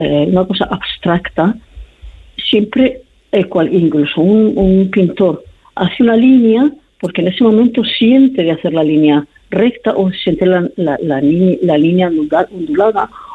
una cosa abstracta, siempre, incluso un pintor hace una línea porque en ese momento siente de hacer la línea recta o siente la línea ondulada